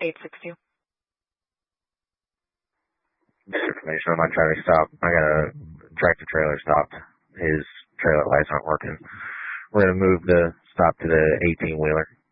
862. This information on my traffic stop. I got a tractor trailer stopped. His trailer lights aren't working. We're going to move the stop to the 18-wheeler.